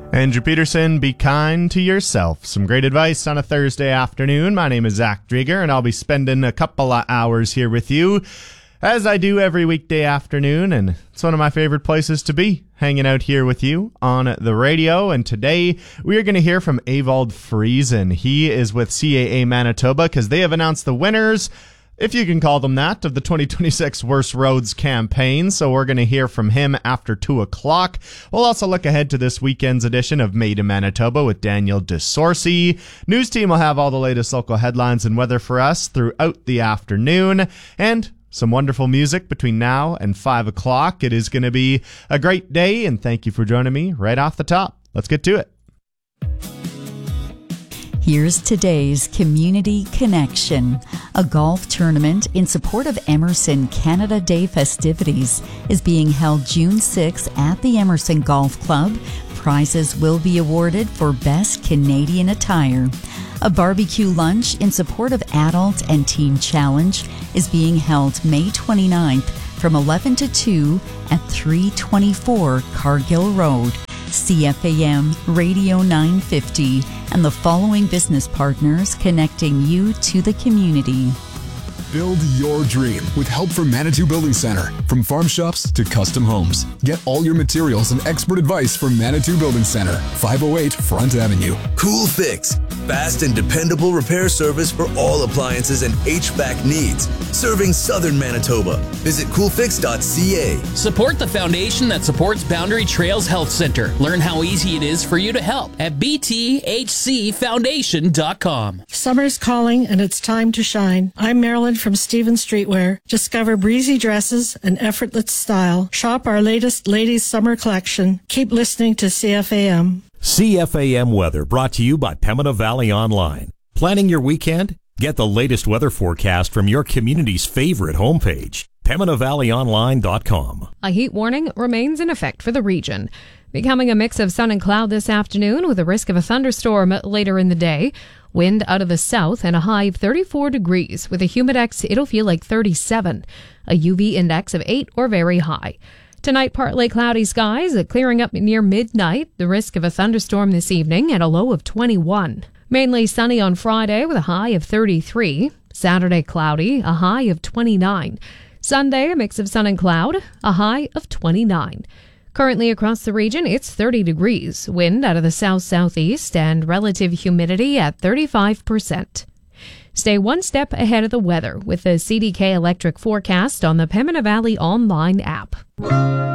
Andrew Peterson, be kind to yourself. Some great advice on a Thursday afternoon. My name is Zach Drieger, and I'll be spending a couple of hours here with you, as I do every weekday afternoon, and it's one of my favorite places to be, hanging out here with you on the radio. And today, we are going to hear from Evald Friesen. He is with CAA Manitoba, because they have announced the winners, if you can call them that, of the 2026 Worst Roads campaign. So we're going to hear from him after 2 o'clock. We'll also look ahead to this weekend's edition of Made in Manitoba with Daniel DeSorcy. News team will have all the latest local headlines and weather for us throughout the afternoon. And some wonderful music between now and 5 o'clock. It is going to be a great day, and thank you for joining me right off the top. Let's get to it. Here's today's Community Connection. A golf tournament in support of Emerson Canada Day festivities is being held June 6 at the Emerson Golf Club. Prizes will be awarded for Best Canadian Attire. A barbecue lunch in support of Adult and Teen Challenge is being held May 29th from 11 to 2 at 324 Cargill Road. CFAM Radio 950 and the following business partners connecting you to the community. Build your dream with help from Manitou Building Center. From farm shops to custom homes. Get all your materials and expert advice from Manitou Building Center, 508 Front Avenue. Cool Fix. Fast and dependable repair service for all appliances and HVAC needs. Serving Southern Manitoba. Visit coolfix.ca. Support the foundation that supports Boundary Trails Health Center. Learn how easy it is for you to help at bthcfoundation.com. Summer's calling and it's time to shine. I'm Marilyn from Stephen Streetwear. Discover breezy dresses and effortless style. Shop our latest ladies' summer collection. Keep listening to CFAM. CFAM Weather brought to you by Pembina Valley Online. Planning your weekend? Get the latest weather forecast from your community's favorite homepage, PembinaValleyOnline.com. A heat warning remains in effect for the region, becoming a mix of sun and cloud this afternoon with a risk of a thunderstorm later in the day. Wind out of the south and a high of 34 degrees. With a humidex, it'll feel like 37. A UV index of 8 or very high. Tonight, partly cloudy skies, clearing up near midnight. The risk of a thunderstorm this evening and a low of 21. Mainly sunny on Friday with a high of 33. Saturday, cloudy, a high of 29. Sunday, a mix of sun and cloud, a high of 29. Currently across the region, it's 30 degrees. Wind out of the south-southeast and relative humidity at 35%. Stay one step ahead of the weather with the CDK Electric forecast on the Pembina Valley Online app.